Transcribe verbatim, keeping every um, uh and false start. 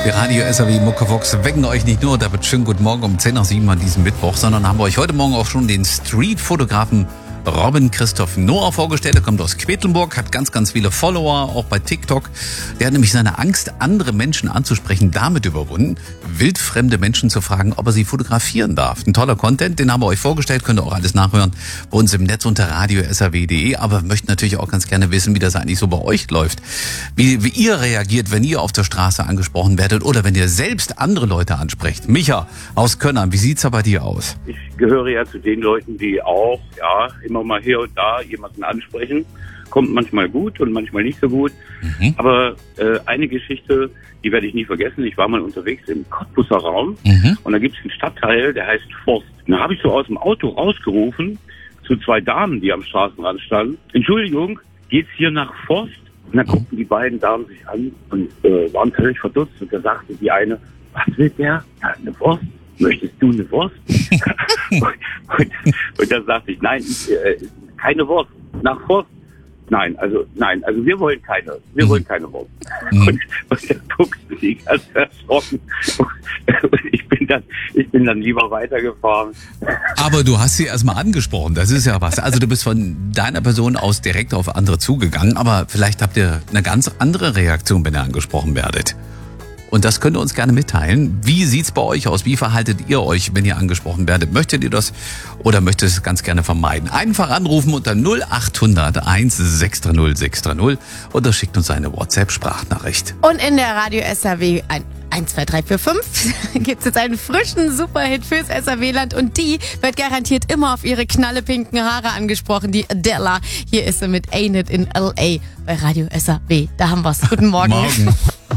Die Radio S R W Muckevox wecken euch nicht nur, da wird schön guten Morgen um zehn nach sieben an diesem Mittwoch, sondern haben wir euch heute Morgen auch schon den Street-Fotografen Robin Christoph Noah vorgestellt. Er kommt aus Quedlinburg, hat ganz, ganz viele Follower, auch bei TikTok. Der hat nämlich seine Angst, andere Menschen anzusprechen, damit überwunden, wildfremde Menschen zu fragen, ob er sie fotografieren darf. Ein toller Content, den haben wir euch vorgestellt, könnt ihr auch alles nachhören bei uns im Netz unter radio s r w punkt d e. Aber wir möchten natürlich auch ganz gerne wissen, wie das eigentlich so bei euch läuft. Wie, wie ihr reagiert, wenn ihr auf der Straße angesprochen werdet oder wenn ihr selbst andere Leute ansprecht. Micha aus Könnern, wie sieht's da bei dir aus? Ich gehöre ja zu den Leuten, die auch, ja, immer mal hier und da jemanden ansprechen. Kommt manchmal gut und manchmal nicht so gut. Mhm. Aber äh, eine Geschichte, die werde ich nie vergessen. Ich war mal unterwegs im Cottbuser Raum mhm. und da gibt es einen Stadtteil, der heißt Forst. Da habe ich so aus dem Auto rausgerufen zu zwei Damen, die am Straßenrand standen. Entschuldigung, geht's hier nach Forst? Und dann guckten die beiden Damen sich an und äh, waren völlig verdutzt. Und da sagte die eine, was will der? Ja, eine Wurst. Möchtest du eine Wurst? und, und, und dann sagte ich, nein, ich, äh, keine Wurst. Nach Forst? Nein, also nein, also wir wollen keine, wir mhm. wollen keine Wurst. Mhm. Und, und dann guckten die ganz erschrocken. Und, und ich bin dann, ich bin dann lieber weitergefahren. Aber du hast sie erstmal angesprochen, das ist ja was. Also du bist von deiner Person aus direkt auf andere zugegangen, aber vielleicht habt ihr eine ganz andere Reaktion, wenn ihr angesprochen werdet. Und das könnt ihr uns gerne mitteilen. Wie sieht's bei euch aus? Wie verhaltet ihr euch, wenn ihr angesprochen werdet? Möchtet ihr das oder möchtet ihr es ganz gerne vermeiden? Einfach anrufen unter null acht hundert eins sechs drei null sechs drei null oder schickt uns eine WhatsApp-Sprachnachricht. Und in der Radio S R W ein eins, zwei, drei, vier, fünf gibt es jetzt einen frischen Superhit fürs S R W-Land und die wird garantiert immer auf ihre knallepinken Haare angesprochen, die Adela. Hier ist sie mit Ain't It in L A bei Radio S R W. Da haben wir's. Guten Morgen. Morgen.